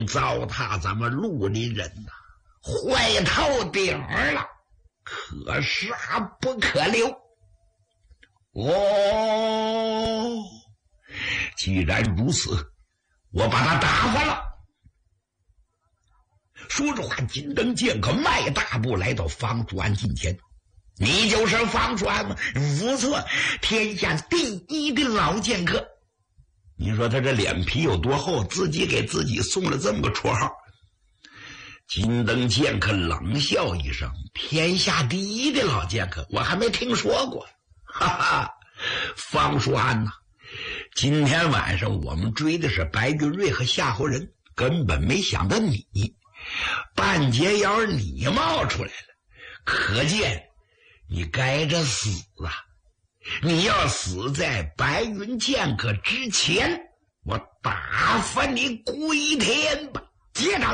糟蹋咱们绿林人呐，坏透顶了，可杀不可留。哦，既然如此，我把他打发了。说着话，金灯剑客迈大步来到方叔安近前。你就是方叔安吗？不错，天下第一的老剑客。你说他这脸皮有多厚，自己给自己送了这么个绰号。金灯剑客冷笑一声，天下第一的老剑客，我还没听说过。哈哈，方叔安呐，今天晚上我们追的是白云瑞和夏侯仁，根本没想到你半截腰你冒出来了，可见你该着死啊！你要死在白云剑客之前，我打发你归天吧！接着，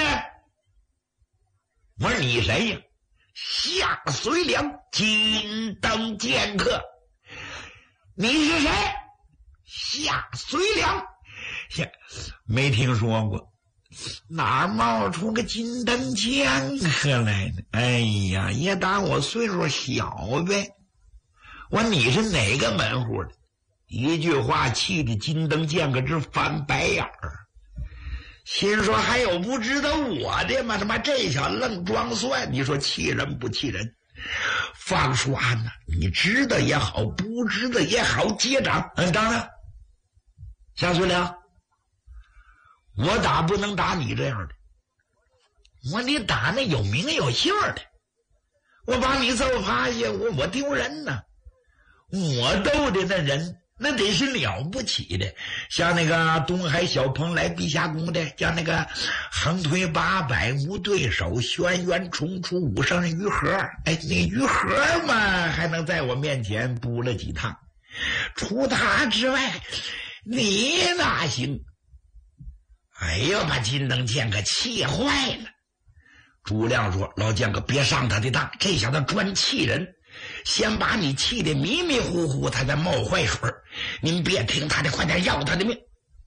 我说你谁呀？夏随良，金灯剑客。你是谁？夏随良。没听说过。哪冒出个金灯剑客来呢？哎呀，也当我岁数小呗。我你是哪个门户的？一句话气得金灯剑客直翻白眼儿，心说还有不知道我的吗？他妈这小愣装蒜，你说气人不气人？方叔安呐，你知道也好，不知道也好，接掌。当然，夏随良，我打不能打你这样的，我得打那有名有姓的。我把你揍趴下，我丢人呢。我斗的那人那得是了不起的，像那个东海小鹏来碧霞宫的，像那个横推800无对手，轩辕重出武圣于和。哎，那于和嘛还能在我面前补了几趟，除他之外你哪行？哎呦，把金灯剑客气坏了。朱亮说，老剑客别上他的当，这小子专气人，先把你气得迷迷糊糊，他再冒坏水，您别听他的，快点要他的命。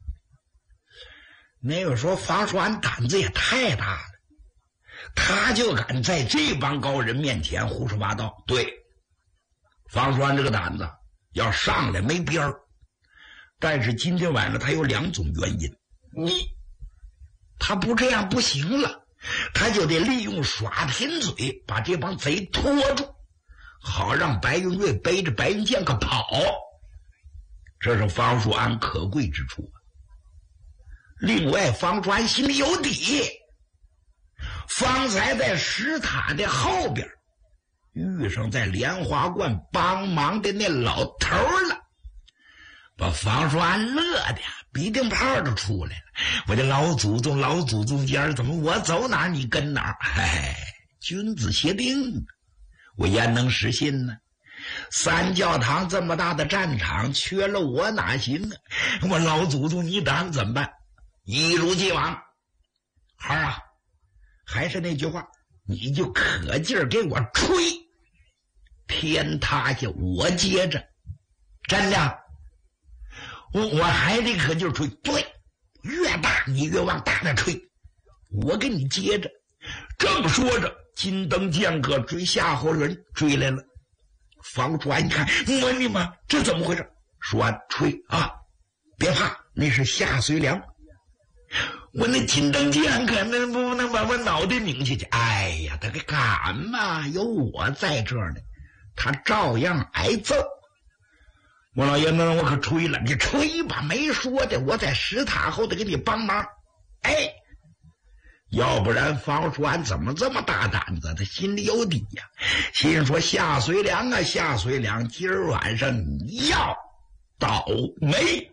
那个说方叔安胆子也太大了，他就敢在这帮高人面前胡说八道。对，方叔安这个胆子要上来没边儿，但是今天晚上他有2种原因。他不这样不行了，他就得利用耍贫嘴把这帮贼拖住，好让白云瑞背着白云剑客跑。这是方叔安可贵之处。另外，方叔安心里有底，方才在石塔的后边遇上在莲花观帮忙的那老头了，把方叔安乐的鼻涕泡都出来了。我的老祖宗家怎么我走哪你跟哪？哎，君子协定，我焉能失信呢？三教堂这么大的战场，缺了我哪行啊？我老祖宗你打算怎么办？一如既往，孩儿啊，还是那句话，你就可劲儿给我吹，天塌下我接着。真的，我还得可劲儿吹。对，越大你越往大了吹，我给你接着。这么说着，金灯剑客追夏侯仁追来了。方叔安一看，我你妈，这怎么回事？说完吹啊，别怕，那是夏随良。我那金灯剑客那不能把我脑袋拧下去。哎呀，他敢嘛？有我在这儿呢，他照样挨揍。我老爷子，我可吹了，你吹吧，没说的，我在石塔后头给你帮忙。哎，要不然方叔安怎么这么大胆子？他心里有底呀，心说夏随良啊，夏随良，今儿晚上你要倒霉。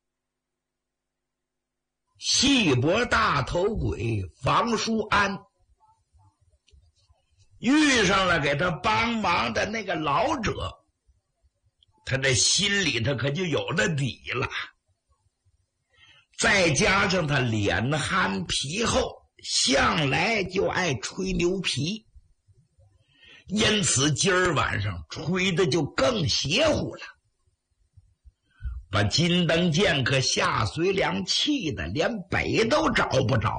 细脖大头鬼方叔安遇上了给他帮忙的那个老者，他这心里头可就有了底了。再加上他脸憨皮厚，向来就爱吹牛皮，因此今儿晚上吹的就更邪乎了。 把金灯剑客夏随良气的连北都找不着。